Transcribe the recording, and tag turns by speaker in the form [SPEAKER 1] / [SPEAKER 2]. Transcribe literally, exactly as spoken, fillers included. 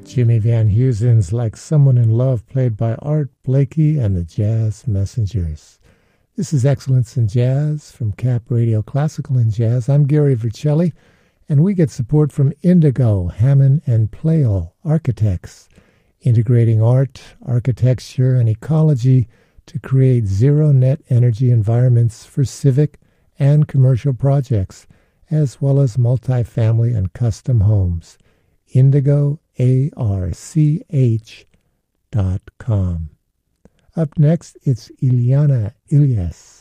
[SPEAKER 1] Jimmy Van Heusen's Like Someone in Love, played by Art Blakey and the Jazz Messengers. This is Excellence in Jazz from Cap Radio Classical and Jazz. I'm Gary Vercelli, and we get support from Indigo, Hammond and Playall Architects, integrating art, architecture, and ecology to create zero-net energy environments for civic and commercial projects, as well as multifamily and custom homes. Indigo A R C H dot com. Up next, it's Ilyana Ilyas.